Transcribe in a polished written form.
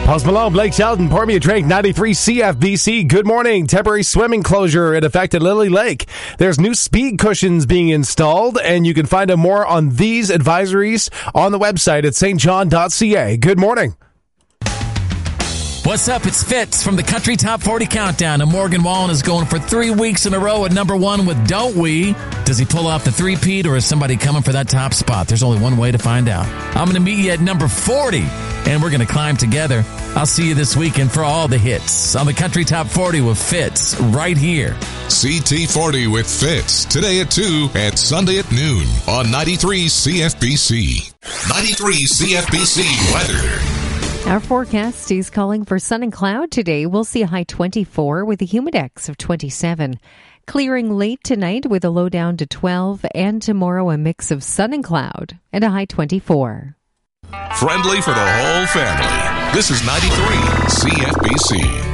Post Malone, Blake Shelton, pour me a drink, 93 CFBC. Good morning. Temporary swimming closure in effect at Lily Lake. There's new speed cushions being installed, and you can find out more on these advisories on the website at stjohn.ca. Good morning. What's up? It's Fitz from the Country Top 40 Countdown, and Morgan Wallen is going for 3 weeks in a row at number one with Don't We? Does he pull off the three-peat, or is somebody coming for that top spot? There's only one way to find out. I'm going to meet you at number 40, and we're going to climb together. I'll see you this weekend for all the hits on the Country Top 40 with Fitz right here. CT40 with Fitz, today at 2 and Sunday at noon on 93 CFBC. 93 CFBC weather. Our forecast is calling for sun and cloud today. We'll see a high 24 with a humidex of 27. Clearing late tonight with a low down to 12, and tomorrow a mix of sun and cloud and a high 24. Friendly for the whole family. This is 93 CFBC.